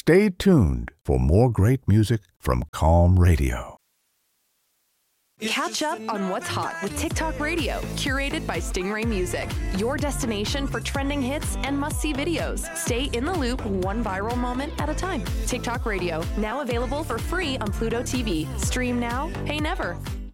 Stay tuned for more great music from Calm Radio. Catch up on what's hot with TikTok Radio, curated by Stingray Music. Your destination for trending hits and must-see videos. Stay in the loop, one viral moment at a time. TikTok Radio, now available for free on Pluto TV. Stream now, pay never.